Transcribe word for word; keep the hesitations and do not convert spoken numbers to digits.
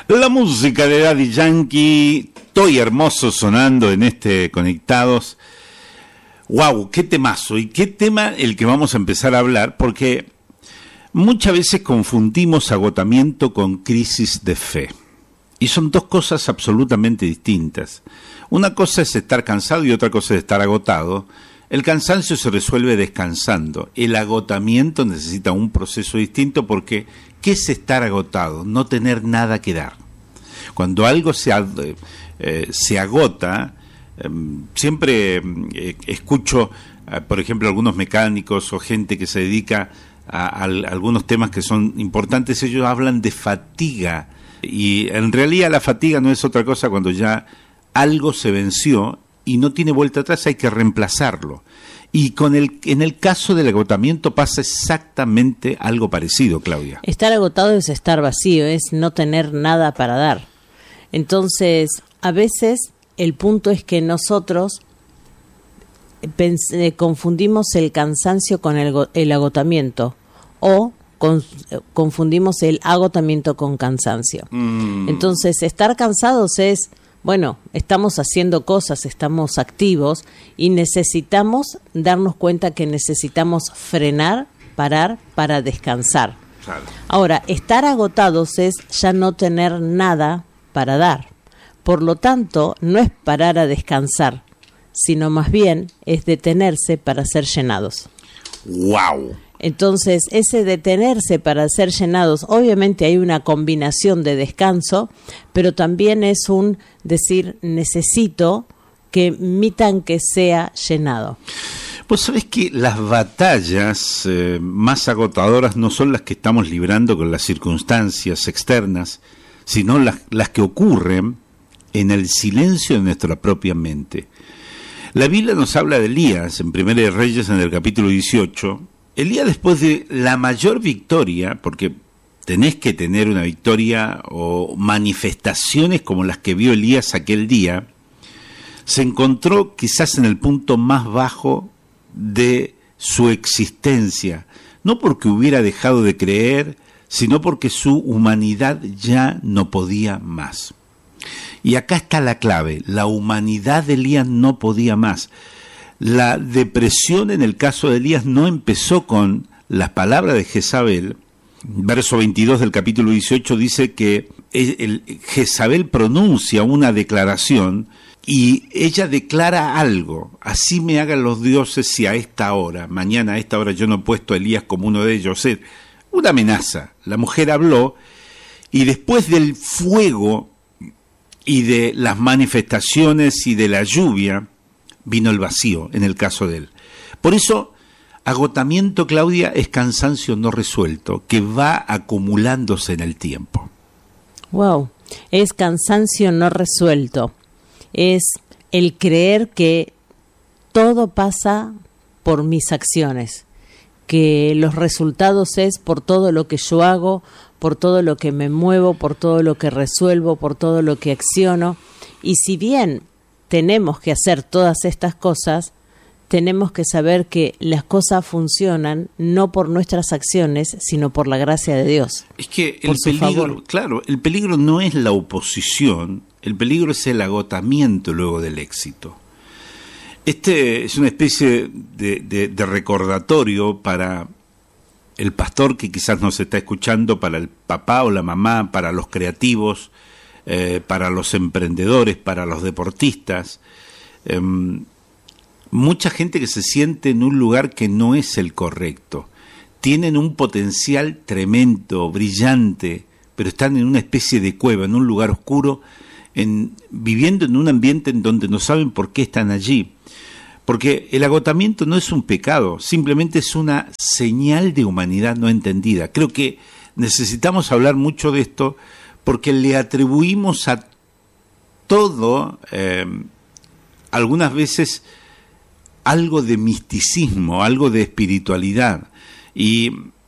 La música de Daddy Yankee, Toy Hermoso sonando en este Conectados. ¡Wow! ¡Qué temazo! Y qué tema el que vamos a empezar a hablar, porque muchas veces confundimos agotamiento con crisis de fe. Y son dos cosas absolutamente distintas. Una cosa es estar cansado y otra cosa es estar agotado. El cansancio se resuelve descansando. El agotamiento necesita un proceso distinto porque ¿qué es estar agotado? No tener nada que dar. Cuando algo se, eh, se agota, eh, siempre eh, escucho, eh, por ejemplo, algunos mecánicos o gente que se dedica a, a, a algunos temas que son importantes, ellos hablan de fatiga. Y en realidad la fatiga no es otra cosa cuando ya algo se venció y no tiene vuelta atrás, hay que reemplazarlo. Y con el en el caso del agotamiento pasa exactamente algo parecido, Claudia. Estar agotado es estar vacío, es no tener nada para dar. Entonces, a veces el punto es que nosotros pens- confundimos el cansancio con el, el agotamiento o con, confundimos el agotamiento con cansancio. Mm. Entonces, estar cansados es... Bueno, estamos haciendo cosas, estamos activos y necesitamos darnos cuenta que necesitamos frenar, parar para descansar. Claro. Ahora, estar agotados es ya no tener nada para dar. Por lo tanto, no es parar a descansar, sino más bien es detenerse para ser llenados. ¡Wow! Entonces, ese detenerse para ser llenados, obviamente hay una combinación de descanso, pero también es un decir, necesito que mi tanque sea llenado. Pues sabés que las batallas eh, más agotadoras no son las que estamos librando con las circunstancias externas, sino las, las que ocurren en el silencio de nuestra propia mente. La Biblia nos habla de Elías, en Primera de Reyes, en el capítulo dieciocho. Elías, después de la mayor victoria, porque tenés que tener una victoria o manifestaciones como las que vio Elías aquel día, se encontró quizás en el punto más bajo de su existencia, no porque hubiera dejado de creer, sino porque su humanidad ya no podía más. Y acá está la clave, la humanidad de Elías no podía más. La depresión en el caso de Elías no empezó con las palabras de Jezabel. Verso veintidós del capítulo dieciocho dice que el, el, Jezabel pronuncia una declaración y ella declara algo. Así me hagan los dioses si a esta hora, mañana a esta hora yo no he puesto a Elías como uno de ellos. Es una amenaza. La mujer habló y después del fuego y de las manifestaciones y de la lluvia, vino el vacío en el caso de él. Por eso, agotamiento, Claudia, es cansancio no resuelto, que va acumulándose en el tiempo. Wow, es cansancio no resuelto. Es el creer que todo pasa por mis acciones, que los resultados es por todo lo que yo hago, por todo lo que me muevo, por todo lo que resuelvo, por todo lo que acciono. Y si bien tenemos que hacer todas estas cosas, tenemos que saber que las cosas funcionan no por nuestras acciones, sino por la gracia de Dios. Es que el peligro, claro, el peligro no es la oposición, el peligro es el agotamiento luego del éxito. Este es una especie de, de, de recordatorio para el pastor que quizás nos está escuchando, para el papá o la mamá, para los creativos, Eh, para los emprendedores, para los deportistas, eh, mucha gente que se siente en un lugar que no es el correcto, tienen un potencial tremendo, brillante, pero están en una especie de cueva, en un lugar oscuro, en, viviendo en un ambiente en donde no saben por qué están allí, porque el agotamiento no es un pecado, simplemente es una señal de humanidad no entendida. Creo que necesitamos hablar mucho de esto, porque le atribuimos a todo, eh, algunas veces, algo de misticismo, algo de espiritualidad. Y